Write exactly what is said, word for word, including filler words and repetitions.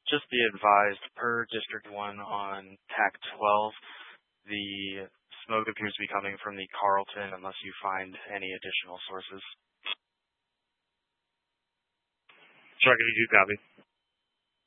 Just be advised, per District one on T A C twelve, the smoke appears to be coming from the Carlton unless you find any additional sources. Striker, you do copy.